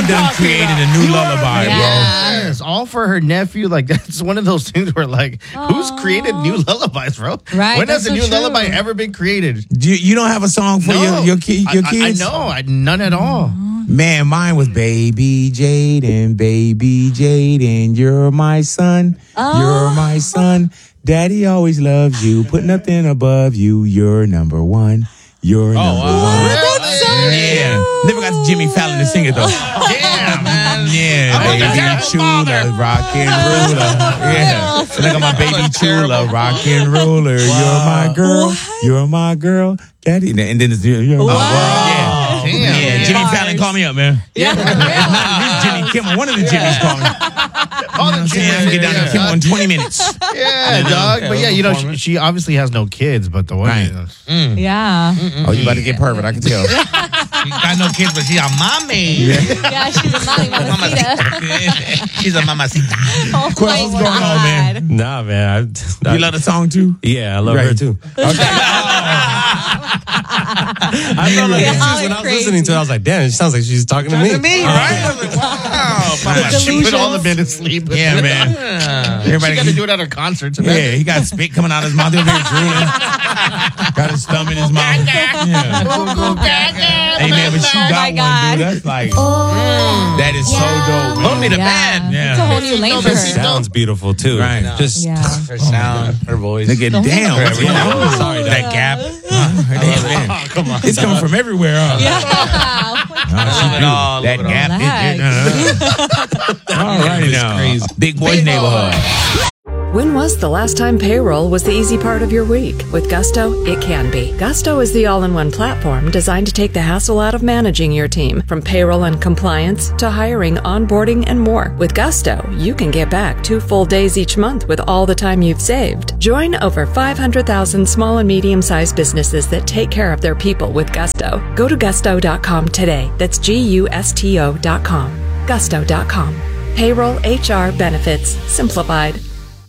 done created a new lullaby, bro. Yes, all for her nephew. Like, that's one of those things where, like, who's created new lullabies, bro? Right, When has that's a new so true. lullaby ever been created? You don't have a song for your kids? I know. None at all. Man, mine was Baby Jaden, Baby Jaden, you're my son, you're my son. Daddy always loves you, put nothing above you, you're number one, you're number one. That's so Yeah, never got Jimmy Fallon to sing it though. Yeah, man. Yeah, baby Chula, rock and ruler. Yeah, look at my baby Chula, rock and ruler. You're my girl, you're my girl. Daddy, and then it's you're my girl. Yeah. Damn, Yeah, man. Jimmy Fallon, call me up, man. Yeah, for real. This Jimmy Kimmel, one of the Jimmys call me. All the Yeah, get down to Kimmel in 20 minutes. Yeah, dog. But yeah, you know, she obviously has no kids, but the one. Right. Yeah. Oh, you about to get pervert, I can tell. She got no kids, but she a mommy. Yeah, she's a mommy mamacita. She's a mamacita. Oh Quest, my what's going on, man? Nah, man. You love the song too? Yeah, I love her too. I felt like Yeah, when I was listening to it, I was like, damn, it sounds like she's talking to me. To me, right? I was like, wow. She put all the men to sleep. Yeah, man. She Everybody got to do it at her concerts. Yeah, he got spit coming out of his mouth. He was very drooling. Got his thumb in his mouth. Yeah. Hey, man, but she got one, dude. That's like, that is so dope, man. Put me to bed. It's a whole new lane for her. Sounds beautiful too. Right. Just Yeah. Her sound, her voice. Nigga, damn. What's going on? Sorry, That gap. Come on. It's coming from everywhere, huh? Yeah. That gap. All right, now. crazy. Big Boys Neighborhood. When was the last time payroll was the easy part of your week? With Gusto, it can be. Gusto is the all-in-one platform designed to take the hassle out of managing your team, from payroll and compliance to hiring, onboarding, and more. With Gusto, you can get back 2 full days each month with all the time you've saved. Join over 500,000 small and medium-sized businesses that take care of their people with Gusto. Go to gusto.com today. That's GUSTO.com. Gusto.com. Payroll, HR, benefits, simplified.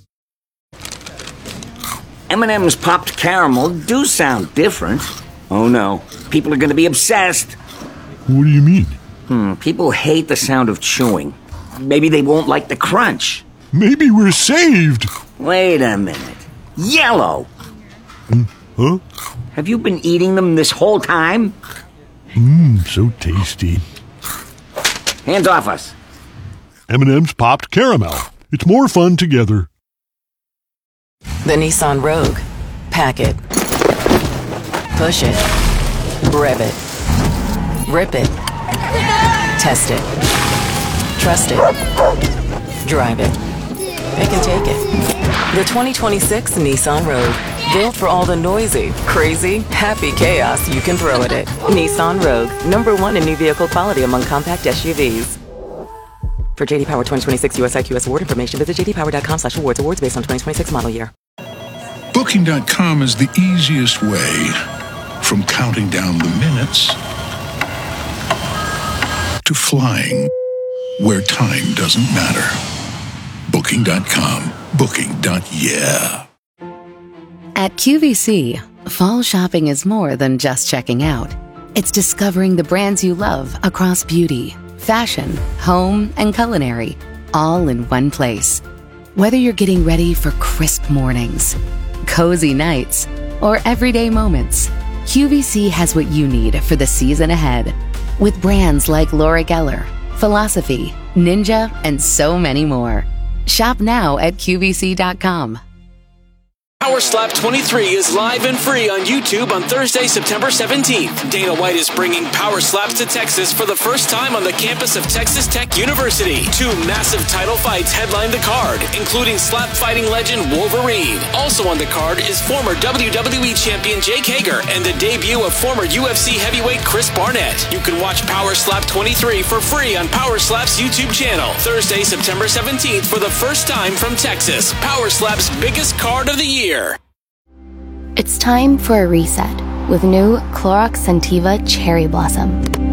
M&M's popped caramel do sound different. Oh no, people are going to be obsessed. What do you mean? People hate the sound of chewing. Maybe they won't like the crunch. Maybe we're saved. Wait a minute. Yellow! Huh? Have you been eating them this whole time? So tasty. Hands off us. M&M's popped caramel. It's more fun together. The Nissan Rogue. Pack it. Push it. Rev it. Rip it. Test it. Trust it. Drive it. It can take it. The 2026 Nissan Rogue. Built for all the noisy, crazy, happy chaos you can throw at it. Nissan Rogue. #1 in new vehicle quality among compact SUVs. For JD Power 2026 US IQS award information, visit jdpower.com/awards. Awards based on 2026 model year. Booking.com is the easiest way from counting down the minutes to flying where time doesn't matter. Booking.com. Booking.yeah. At QVC, fall shopping is more than just checking out. It's discovering the brands you love across beauty, fashion, home, and culinary, all in one place. Whether you're getting ready for crisp mornings, cozy nights, or everyday moments, QVC has what you need for the season ahead. With brands like Laura Geller, Philosophy, Ninja, and so many more. Shop now at QVC.com. Power Slap 23 is live and free on YouTube on Thursday, September 17th. Dana White is bringing Power Slaps to Texas for the first time on the campus of Texas Tech University. 2 massive title fights headline the card, including slap fighting legend Wolverine. Also on the card is former WWE champion Jake Hager and the debut of former UFC heavyweight Chris Barnett. You can watch Power Slap 23 for free on Power Slap's YouTube channel. Thursday, September 17th for the first time from Texas. Power Slap's biggest card of the year. It's time for a reset with new Clorox Scentiva Cherry Blossom.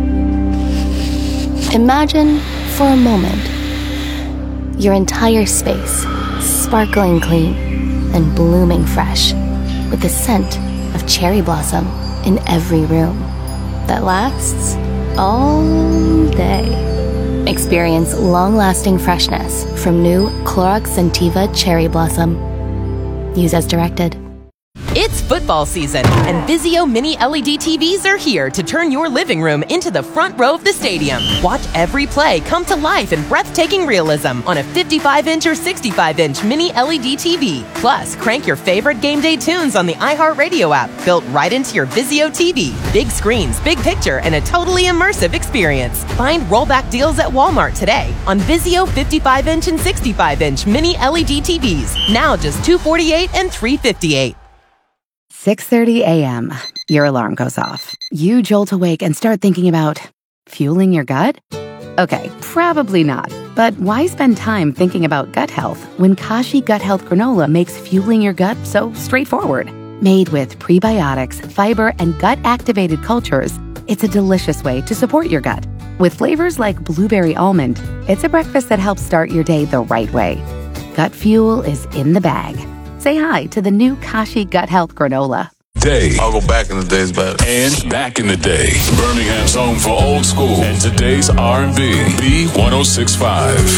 Imagine, for a moment, your entire space sparkling clean and blooming fresh with the scent of cherry blossom in every room that lasts all day. Experience long-lasting freshness from new Clorox Scentiva Cherry Blossom. Use as directed. It's football season, and Vizio Mini LED TVs are here to turn your living room into the front row of the stadium. Watch every play come to life in breathtaking realism on a 55-inch or 65-inch Mini LED TV. Plus, crank your favorite game day tunes on the iHeartRadio app, built right into your Vizio TV. Big screens, big picture, and a totally immersive experience. Find rollback deals at Walmart today on Vizio 55-inch and 65-inch Mini LED TVs. Now just $248 and $358. 6:30 a.m. Your alarm goes off. You jolt awake and start thinking about fueling your gut? Okay, probably not. But why spend time thinking about gut health when Kashi Gut Health Granola makes fueling your gut so straightforward? Made with prebiotics, fiber, and gut-activated cultures, it's a delicious way to support your gut. With flavors like blueberry almond, it's a breakfast that helps start your day the right way. Gut fuel is in the bag. Say hi to the new Kashi Gut Health Granola. I'll go back in the days, but and back in the day, Birmingham's home for old school and today's R&B. B 106.5.